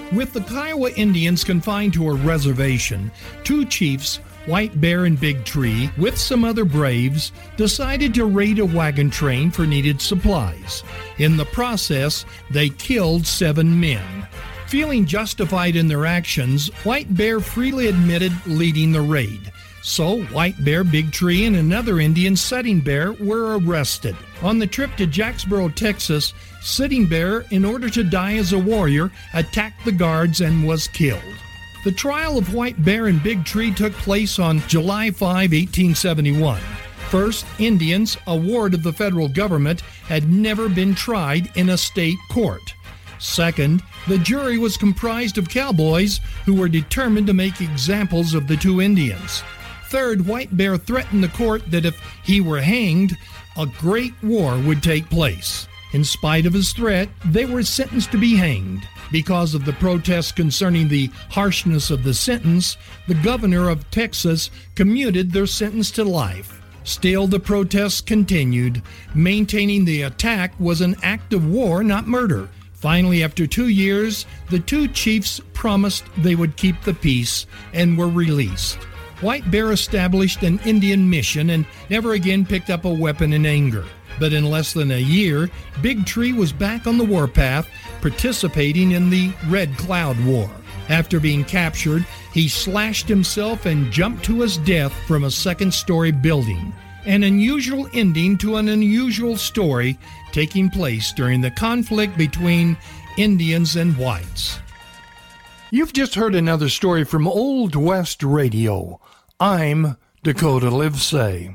With the Kiowa Indians confined to a reservation, two chiefs, White Bear and Big Tree, with some other braves, decided to raid a wagon train for needed supplies. In the process, they killed 7 men. Feeling justified in their actions, White Bear freely admitted leading the raid. So White Bear, Big Tree, and another Indian, Sitting Bear, were arrested. On the trip to Jacksboro, Texas, Sitting Bear, in order to die as a warrior, attacked the guards and was killed. The trial of White Bear and Big Tree took place on July 5, 1871. First, Indians, a ward of the federal government, had never been tried in a state court. Second, the jury was comprised of cowboys who were determined to make examples of the two Indians. Third, White Bear threatened the court that if he were hanged, a great war would take place. In spite of his threat, they were sentenced to be hanged. Because of the protests concerning the harshness of the sentence, the governor of Texas commuted their sentence to life. Still, the protests continued, maintaining the attack was an act of war, not murder. Finally, after 2 years, the two chiefs promised they would keep the peace and were released. White Bear established an Indian mission and never again picked up a weapon in anger. But in less than a year, Big Tree was back on the warpath, participating in the Red Cloud War. After being captured, he slashed himself and jumped to his death from a second-story building. An unusual ending to an unusual story taking place during the conflict between Indians and whites. You've just heard another story from Old West Radio. I'm Dakota Livesay.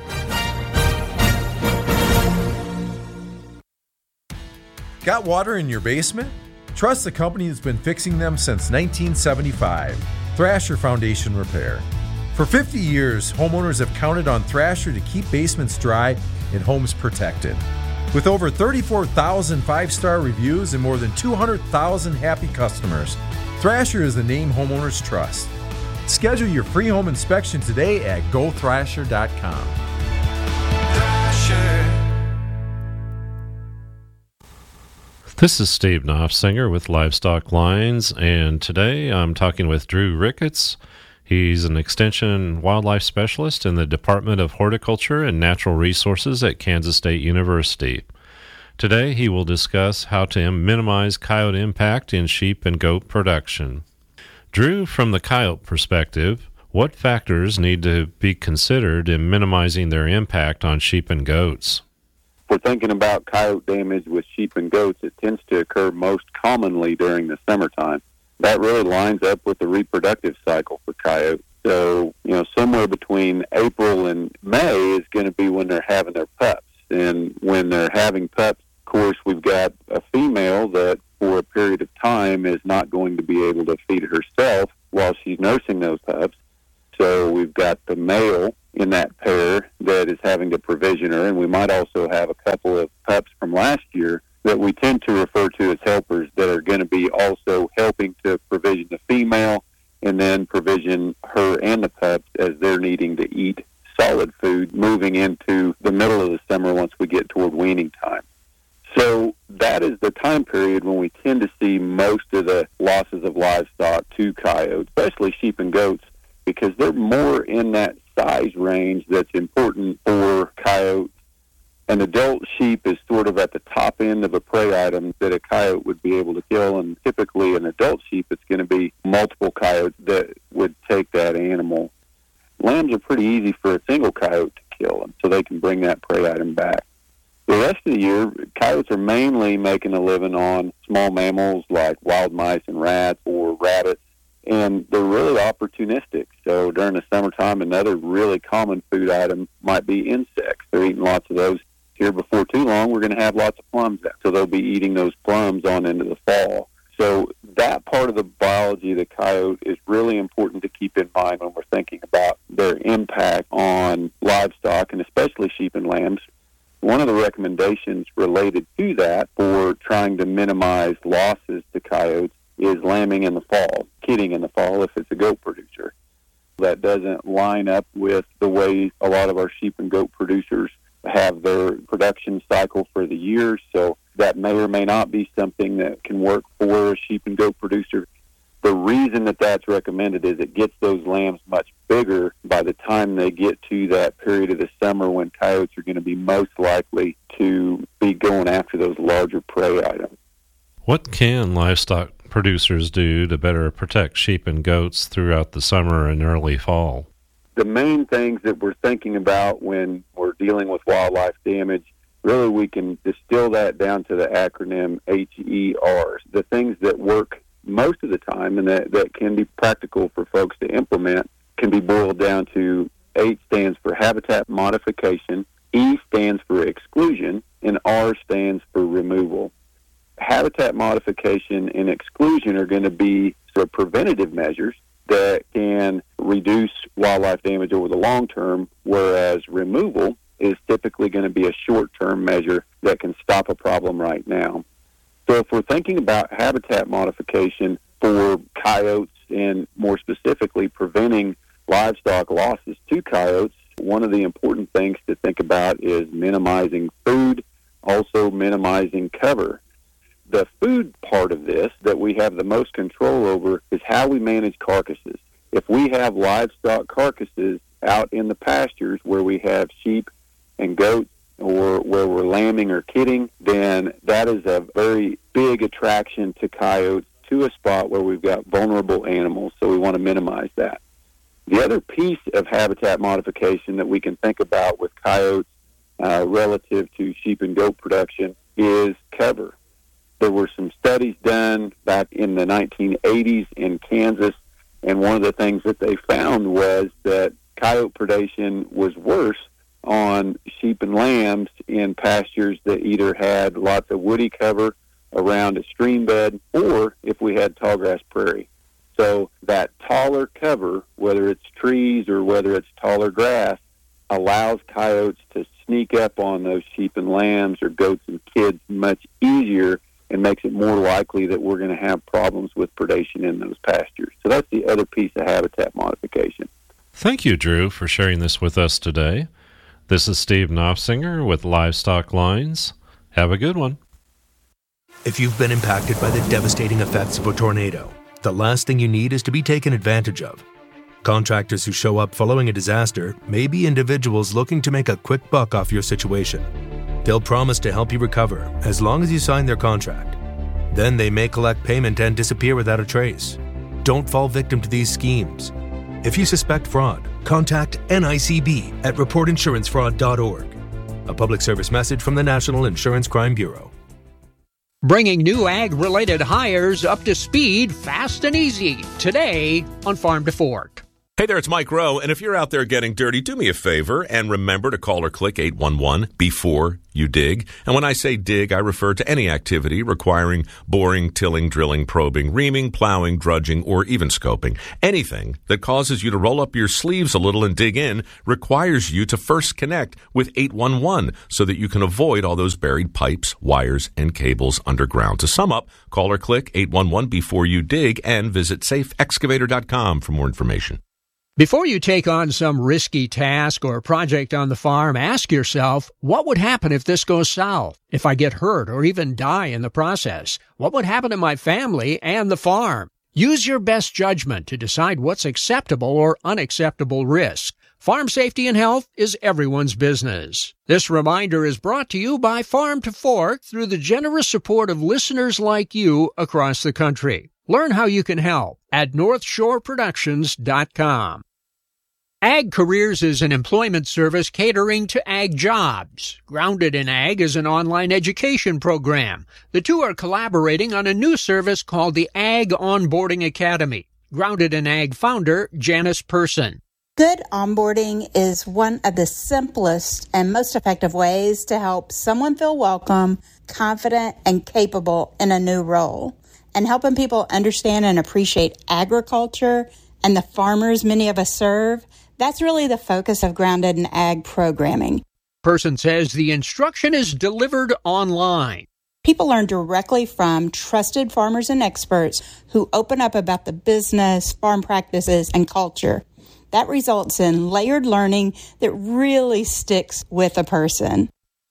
Got water in your basement? Trust the company that's been fixing them since 1975, Thrasher Foundation Repair. For 50 years, homeowners have counted on Thrasher to keep basements dry and homes protected. With over 34,000 five-star reviews and more than 200,000 happy customers, Thrasher is the name homeowners trust. Schedule your free home inspection today at gothrasher.com. This is Steve Knopfsinger with Livestock Lines, and today I'm talking with Drew Ricketts. He's an extension wildlife specialist in the Department of Horticulture and Natural Resources at Kansas State University. Today he will discuss how to minimize coyote impact in sheep and goat production. Drew, from the coyote perspective, what factors need to be considered in minimizing their impact on sheep and goats? We're thinking about coyote damage with sheep and goats. It tends to occur most commonly during the summertime. That really lines up with the reproductive cycle for coyotes. So, somewhere between April and May is going to be when they're having their pups. And when they're having pups, of course, we've got a female that for a period of time is not going to be able to feed herself while she's nursing those pups. So we've got the male in that pair that is having to provision her, and we might also have a couple of pups from last year that we tend to refer to as helpers that are going to be also helping to provision the female and then provision her and the pups as they're needing to eat solid food moving into the middle of the summer once we get toward weaning time. So that is the time period when we tend to see most of the losses of livestock to coyotes, especially sheep and goats, because they're more in that size range that's important for coyotes. An adult sheep is sort of at the top end of a prey item that a coyote would be able to kill, and typically an adult sheep, it's going to be multiple coyotes that would take that animal. Lambs are pretty easy for a single coyote to kill, and so they can bring that prey item back. The rest of the year, coyotes are mainly making a living on small mammals like wild mice and rats or rabbits, and they're really opportunistic. So during the summertime, another really common food item might be insects. They're eating lots of those. Here before too long, we're going to have lots of plums out, so they'll be eating those plums on into the fall. So that part of the biology of the coyote is really important to keep in mind when we're thinking about their impact on livestock, and especially sheep and lambs. One of the recommendations related to that for trying to minimize losses to coyotes is lambing in the fall, kidding in the fall if it's a goat producer. That doesn't line up with the way a lot of our sheep and goat producers have their production cycle for the year. So that may or may not be something that can work for a sheep and goat producer. The reason that that's recommended is it gets those lambs much bigger by the time they get to that period of the summer when coyotes are going to be most likely to be going after those larger prey items. What can livestock producers do to better protect sheep and goats throughout the summer and early fall? The main things that we're thinking about when we're dealing with wildlife damage, really we can distill that down to the acronym HER. The things that work most of the time and that can be practical for folks to implement can be boiled down to H stands for habitat modification, E stands for exclusion, and R stands for removal. Habitat modification and exclusion are going to be sort of preventative measures that can reduce wildlife damage over the long term, whereas removal is typically going to be a short-term measure that can stop a problem right now. So if we're thinking about habitat modification for coyotes and more specifically preventing livestock losses to coyotes, one of the important things to think about is minimizing food, also minimizing cover. The food part of this that we have the most control over is how we manage carcasses. If we have livestock carcasses out in the pastures where we have sheep and goats or where we're lambing or kidding, then that is a very big attraction to coyotes to a spot where we've got vulnerable animals, so we want to minimize that. The other piece of habitat modification that we can think about with coyotes relative to sheep and goat production is cover. There were some studies done back in the 1980s in Kansas, and one of the things that they found was that coyote predation was worse on sheep and lambs in pastures that either had lots of woody cover around a stream bed or if we had tallgrass prairie. So that taller cover, whether it's trees or whether it's taller grass, allows coyotes to sneak up on those sheep and lambs or goats and kids much easier and makes it more likely that we're going to have problems with predation in those pastures. So that's the other piece of habitat modification. Thank you, Drew, for sharing this with us today. This is Steve Knopfsinger with Livestock Lines. Have a good one. If you've been impacted by the devastating effects of a tornado, the last thing you need is to be taken advantage of. Contractors who show up following a disaster may be individuals looking to make a quick buck off your situation. They'll promise to help you recover as long as you sign their contract. Then they may collect payment and disappear without a trace. Don't fall victim to these schemes. If you suspect fraud, contact NICB at reportinsurancefraud.org. A public service message from the National Insurance Crime Bureau. Bringing new ag-related hires up to speed fast and easy today on Farm to Fork. Hey there, it's Mike Rowe, and if you're out there getting dirty, do me a favor and remember to call or click 811 before you dig. And when I say dig, I refer to any activity requiring boring, tilling, drilling, probing, reaming, plowing, drudging, or even scoping. Anything that causes you to roll up your sleeves a little and dig in requires you to first connect with 811 so that you can avoid all those buried pipes, wires, and cables underground. To sum up, call or click 811 before you dig and visit safeexcavator.com for more information. Before you take on some risky task or project on the farm, ask yourself, what would happen if this goes south? If I get hurt or even die in the process? What would happen to my family and the farm? Use your best judgment to decide what's acceptable or unacceptable risk. Farm safety and health is everyone's business. This reminder is brought to you by Farm to Fork through the generous support of listeners like you across the country. Learn how you can help at NorthshoreProductions.com. Ag Careers is an employment service catering to ag jobs. Grounded in Ag is an online education program. The two are collaborating on a new service called the Ag Onboarding Academy. Grounded in Ag founder Janice Person. Good onboarding is one of the simplest and most effective ways to help someone feel welcome, confident, and capable in a new role. And helping people understand and appreciate agriculture and the farmers many of us serve, that's really the focus of Grounded in Ag programming. Person says the instruction is delivered online. People learn directly from trusted farmers and experts who open up about the business, farm practices, and culture. That results in layered learning that really sticks with a person.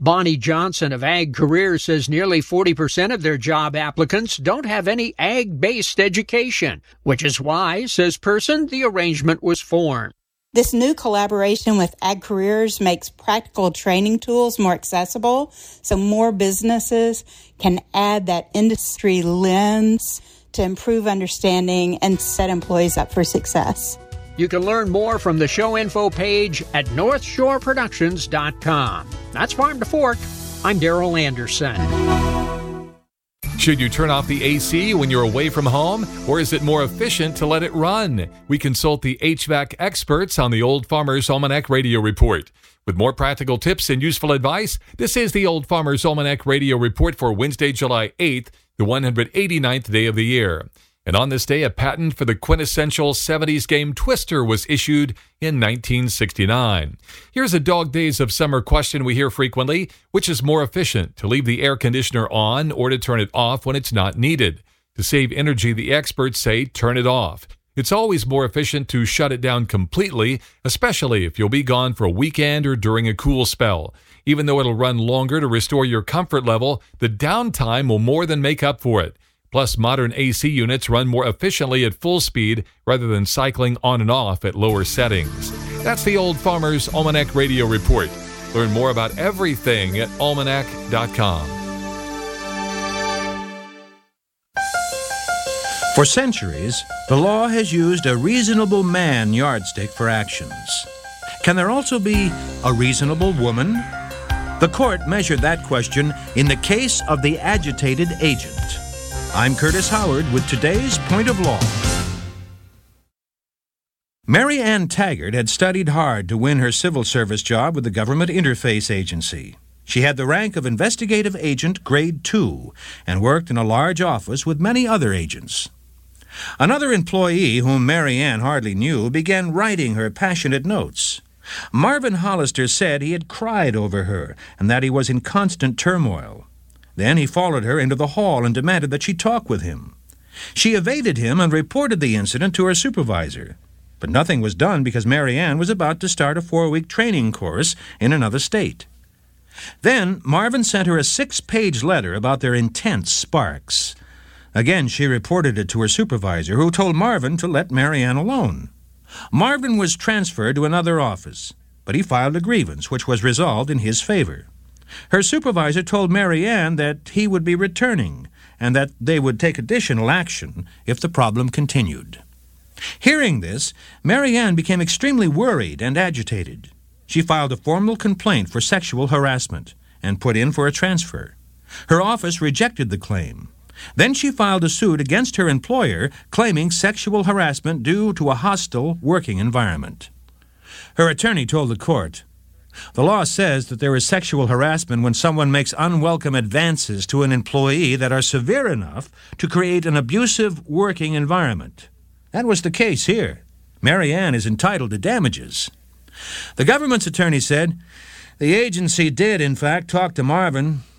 Bonnie Johnson of Ag Careers says nearly 40% of their job applicants don't have any ag-based education, which is why, says Person, the arrangement was formed. This new collaboration with Ag Careers makes practical training tools more accessible, so more businesses can add that industry lens to improve understanding and set employees up for success. You can learn more from the show info page at northshoreproductions.com. That's Farm to Fork. I'm Darrell Anderson. Should you turn off the AC when you're away from home, or is it more efficient to let it run? We consult the HVAC experts on the Old Farmer's Almanac Radio Report. With more practical tips and useful advice, this is the Old Farmer's Almanac Radio Report for Wednesday, July 8th, the 189th day of the year. And on this day, a patent for the quintessential 70s game Twister was issued in 1969. Here's a dog days of summer question we hear frequently. Which is more efficient, to leave the air conditioner on or to turn it off when it's not needed? To save energy, the experts say turn it off. It's always more efficient to shut it down completely, especially if you'll be gone for a weekend or during a cool spell. Even though it'll run longer to restore your comfort level, the downtime will more than make up for it. Plus, modern AC units run more efficiently at full speed rather than cycling on and off at lower settings. That's the Old Farmer's Almanac Radio Report. Learn more about everything at almanac.com. For centuries, the law has used a reasonable man yardstick for actions. Can there also be a reasonable woman? The court measured that question in the case of the agitated agent. I'm Curtis Howard with today's Point of Law. Mary Ann Taggart had studied hard to win her civil service job with the Government Interface Agency. She had the rank of Investigative Agent Grade 2 and worked in a large office with many other agents. Another employee, whom Mary Ann hardly knew, began writing her passionate notes. Marvin Hollister said he had cried over her and that he was in constant turmoil. Then he followed her into the hall and demanded that she talk with him. She evaded him and reported the incident to her supervisor. But nothing was done because Mary Ann was about to start a 4-week training course in another state. Then Marvin sent her a 6-page letter about their intense sparks. Again, she reported it to her supervisor, who told Marvin to let Mary Ann alone. Marvin was transferred to another office, but he filed a grievance, which was resolved in his favor. Her supervisor told Mary Ann that he would be returning and that they would take additional action if the problem continued. Hearing this, Mary Ann became extremely worried and agitated. She filed a formal complaint for sexual harassment and put in for a transfer. Her office rejected the claim. Then she filed a suit against her employer, claiming sexual harassment due to a hostile working environment. Her attorney told the court, "The law says that there is sexual harassment when someone makes unwelcome advances to an employee that are severe enough to create an abusive working environment. That was the case here. Mary Ann is entitled to damages." The government's attorney said, "The agency did, in fact, talk to Marvin,